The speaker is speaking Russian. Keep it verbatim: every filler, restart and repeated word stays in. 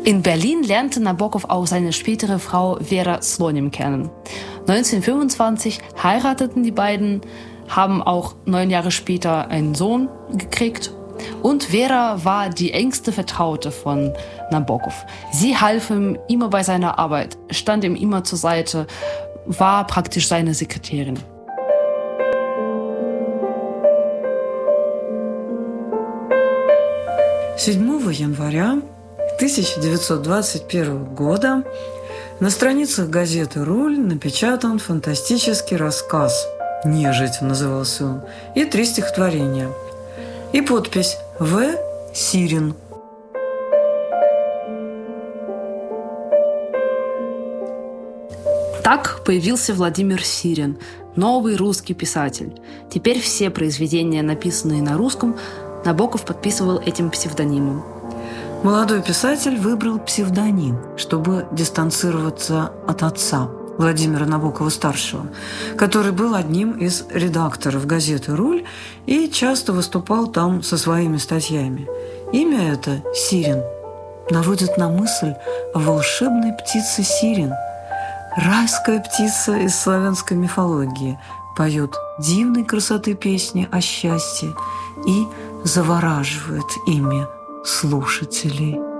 In Berlin lernte Nabokov auch seine spätere Frau Vera Slonim kennen. neunzehnhundertfünfundzwanzig heirateten die beiden, haben auch neun Jahre später einen Sohn gekriegt. Und Vera war die engste Vertraute von Nabokov. Sie half ihm immer bei seiner Arbeit, stand ihm immer zur Seite, war praktisch seine Sekretärin. седьмого января тысяча девятьсот двадцать первого года на страницах газеты «Руль» напечатан фантастический рассказ «Нежить» назывался он, и три стихотворения. И подпись «В. Сирин». Так появился Владимир Сирин, новый русский писатель. Теперь все произведения, написанные на русском, Набоков подписывал этим псевдонимом. Молодой писатель выбрал псевдоним, чтобы дистанцироваться от отца, Владимира Набокова-старшего, который был одним из редакторов газеты «Руль» и часто выступал там со своими статьями. Имя это Сирин наводит на мысль о волшебной птице Сирин. Райская птица из славянской мифологии поет дивной красоты песни о счастье и завораживает ими слушателей.